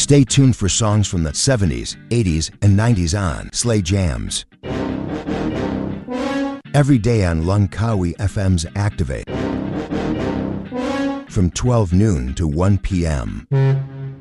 Stay tuned for songs from the 70s, 80s, and 90s on Slay Jams. Every day on Langkawi FM's Activate from 12 noon to 1 p.m.